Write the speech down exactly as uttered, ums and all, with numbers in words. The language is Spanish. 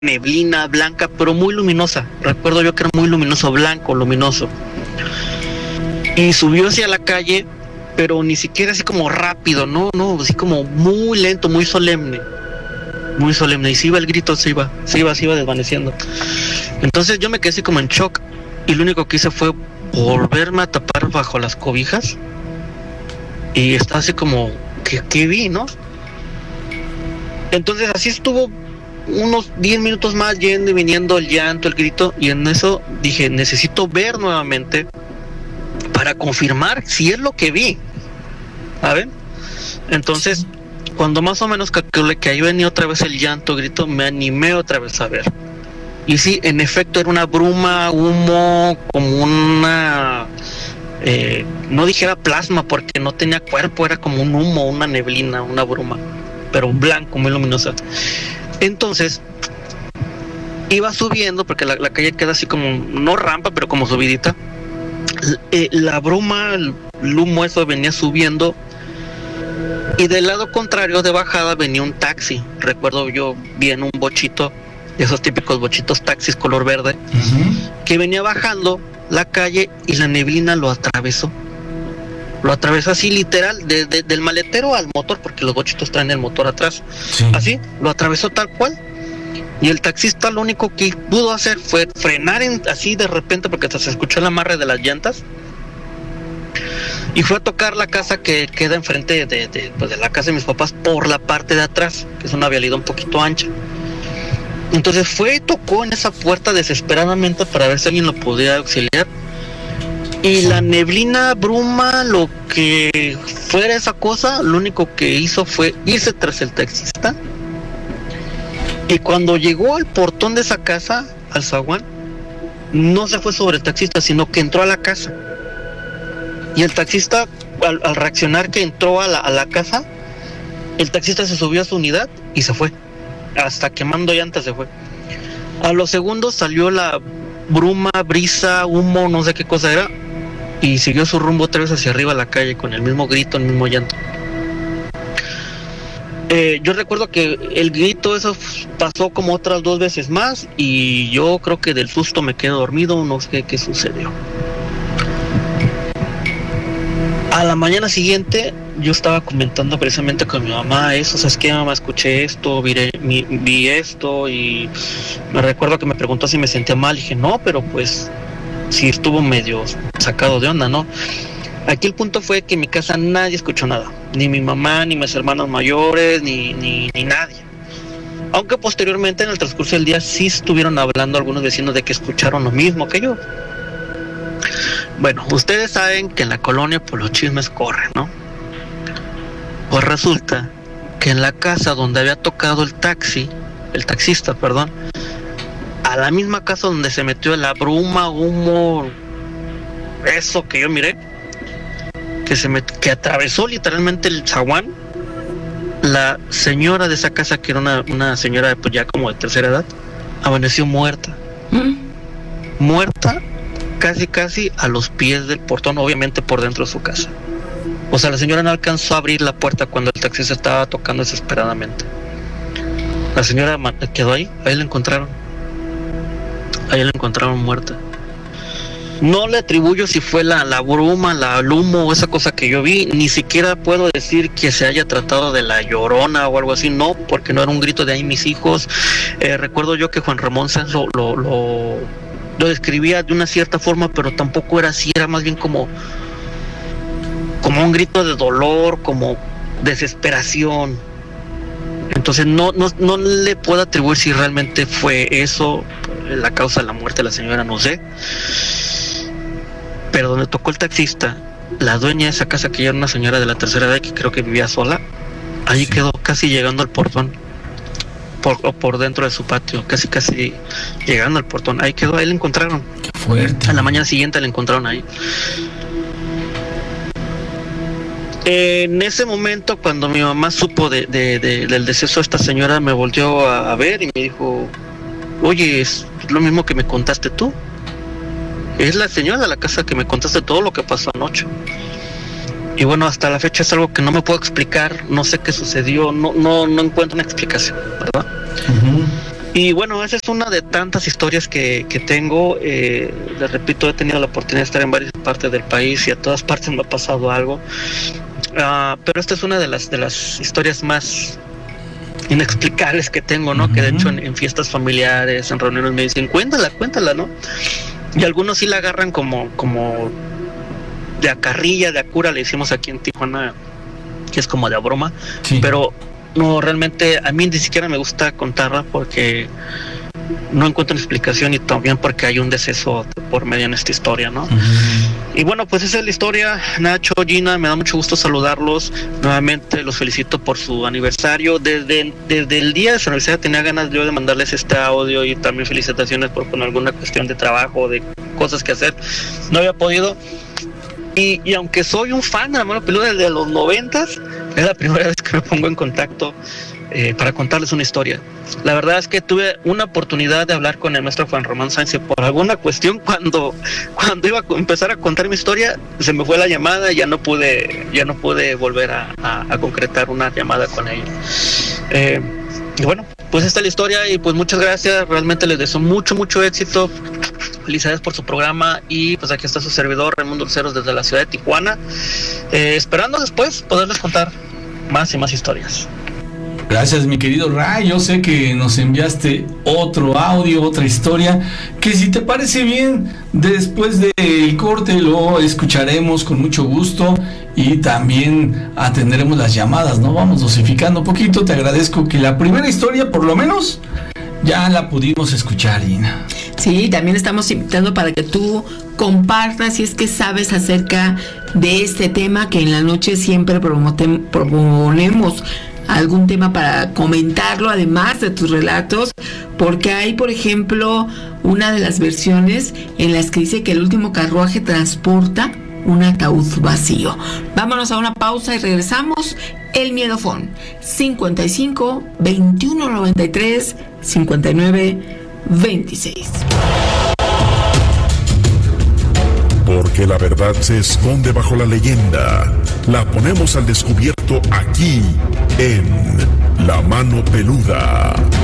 neblina blanca, pero muy luminosa. Recuerdo yo que era muy luminoso, blanco, luminoso. Y subió hacia la calle, pero ni siquiera así como rápido, no, no, así como muy lento, muy solemne. Muy solemne. Y se iba el grito, se iba, se iba, se iba desvaneciendo. Entonces yo me quedé así como en shock. Y lo único que hice fue volverme a tapar bajo las cobijas. Y estaba así como, ¿qué, qué vi, no? Entonces así estuvo unos diez minutos más, yendo y viniendo el llanto, el grito, y en eso dije, necesito ver nuevamente para confirmar si es lo que vi. ¿Saben? Entonces, cuando más o menos calculé que ahí venía otra vez el llanto, grito, me animé otra vez a ver. Y sí, en efecto era una bruma, humo, como una... Eh, no dijera plasma porque no tenía cuerpo, era como un humo, una neblina, una bruma, pero blanco, muy luminosa. Entonces iba subiendo, porque la, la calle queda así como, no rampa, pero como subidita. Eh, la bruma, el, el humo eso venía subiendo, y del lado contrario de bajada venía un taxi. Recuerdo yo bien un bochito, de esos típicos bochitos taxis color verde, uh-huh, que venía bajando la calle y la neblina lo atravesó. Lo atravesó así literal, de, de, del maletero al motor, porque los bochitos traen el motor atrás. Sí. Así, lo atravesó tal cual. Y el taxista lo único que pudo hacer fue frenar en, así de repente, porque hasta se escuchó el amarre de las llantas. Y fue a tocar la casa que queda enfrente de, de, pues de la casa de mis papás por la parte de atrás, que es una vialidad un poquito ancha. Entonces fue y tocó en esa puerta desesperadamente para ver si alguien lo podía auxiliar. Y la neblina, bruma, lo que fuera esa cosa, lo único que hizo fue irse tras el taxista. Y cuando llegó al portón de esa casa, al zaguán, no se fue sobre el taxista, sino que entró a la casa. Y el taxista, al, al reaccionar que entró a la, a la casa, el taxista se subió a su unidad y se fue. Hasta quemando llantas se fue. A los segundos salió la bruma, brisa, humo, no sé qué cosa era, y siguió su rumbo otra vez hacia arriba a la calle con el mismo grito, el mismo llanto. Eh, yo recuerdo que el grito eso pasó como otras dos veces más, y yo creo que del susto me quedé dormido, no sé qué sucedió. A la mañana siguiente yo estaba comentando precisamente con mi mamá eso, ¿sabes qué, mamá? Escuché esto, vi, vi, vi esto, y me recuerdo que me preguntó si me sentía mal, y dije, no, pero pues sí estuvo medio sacado de onda, ¿no? Aquí el punto fue que en mi casa nadie escuchó nada, ni mi mamá, ni mis hermanos mayores, ni, ni, ni nadie. Aunque posteriormente en el transcurso del día sí estuvieron hablando algunos vecinos de que escucharon lo mismo que yo. Bueno, ustedes saben que en la colonia pues los chismes corren, ¿no? Pues resulta que en la casa donde había tocado el taxi, el taxista, perdón, a la misma casa donde se metió la bruma, humo, eso que yo miré, que se met- que atravesó literalmente el zaguán, la señora de esa casa, que era una, una señora pues ya como de tercera edad, amaneció muerta. ¿Mm? Muerta casi casi a los pies del portón, obviamente por dentro de su casa. O sea, la señora no alcanzó a abrir la puerta cuando el taxista estaba tocando desesperadamente. La señora quedó ahí, ahí la encontraron. Ahí la encontraron muerta. No le atribuyo si fue la, la bruma, la, el humo o esa cosa que yo vi. Ni siquiera puedo decir que se haya tratado de la Llorona o algo así. No, porque no era un grito de ahí mis hijos. Eh, recuerdo yo que Juan Ramón Sanz lo, lo, lo, lo describía de una cierta forma, pero tampoco era así. Era más bien como, como un grito de dolor, como desesperación. Entonces no, no, no le puedo atribuir si realmente fue eso la causa de la muerte de la señora, no sé. Pero donde tocó el taxista, la dueña de esa casa, que ya era una señora de la tercera edad que creo que vivía sola, ahí sí quedó casi llegando al portón, por, o por dentro de su patio, casi casi llegando al portón, ahí quedó, ahí la encontraron. Qué fuerte. A la mañana siguiente la encontraron ahí. En ese momento, cuando mi mamá supo de, de, de, del deceso de esta señora, me volteó a, a ver y me dijo, oye, es lo mismo que me contaste tú. Es la señora de la casa que me contaste todo lo que pasó anoche. Y bueno, hasta la fecha es algo que no me puedo explicar, no sé qué sucedió, no, no, no encuentro una explicación, ¿verdad? Uh-huh. Y bueno, esa es una de tantas historias que, que tengo. Eh, les repito, he tenido la oportunidad de estar en varias partes del país y a todas partes me ha pasado algo. Uh, pero esta es una de las de las historias más inexplicables que tengo, ¿no? Uh-huh. Que de hecho en, en fiestas familiares, en reuniones me dicen, cuéntala, cuéntala, ¿no? Y algunos sí la agarran como, como de a carrilla, de a cura, le decimos aquí en Tijuana, que es como de a broma, sí. Pero no, realmente a mí ni siquiera me gusta contarla porque no encuentro una explicación y también porque hay un deceso por medio en esta historia, ¿no? Uh-huh. Y bueno, pues esa es la historia. Nacho, Gina, me da mucho gusto saludarlos. Nuevamente los felicito por su aniversario. Desde, desde el día de su aniversario tenía ganas yo de mandarles este audio y también felicitaciones por con alguna cuestión de trabajo, de cosas que hacer. No había podido. Y, y aunque soy un fan de La Mano Peluda desde los noventas, es la primera vez que me pongo en contacto eh, para contarles una historia. La verdad es que tuve una oportunidad de hablar con el maestro Juan Román Sáenz y por alguna cuestión cuando, cuando iba a empezar a contar mi historia se me fue la llamada y ya no pude, ya no pude volver a, a, a concretar una llamada con ellos. Eh, y bueno, pues esta es la historia y pues muchas gracias, realmente les deseo mucho, mucho éxito. Felicidades por su programa y pues aquí está su servidor Raimundo Luceros desde la ciudad de Tijuana, eh, esperando después poderles contar más y más historias. Gracias, mi querido Ray. Yo sé que nos enviaste otro audio, otra historia, que si te parece bien, después del corte lo escucharemos con mucho gusto y también atenderemos las llamadas, ¿no? Vamos dosificando un poquito. Te agradezco que la primera historia, por lo menos, ya la pudimos escuchar, Gina. Sí, también estamos invitando para que tú compartas si es que sabes acerca de este tema, que en la noche siempre proponemos algún tema para comentarlo, además de tus relatos, porque hay, por ejemplo, una de las versiones en las que dice que el último carruaje transporta un ataúd vacío. Vámonos a una pausa y regresamos. El Miedofón, cincuenta y cinco, veintiuno noventa y tres, cincuenta y nueve, veintiséis. Porque la verdad se esconde bajo la leyenda. La ponemos al descubierto aquí en La Mano Peluda.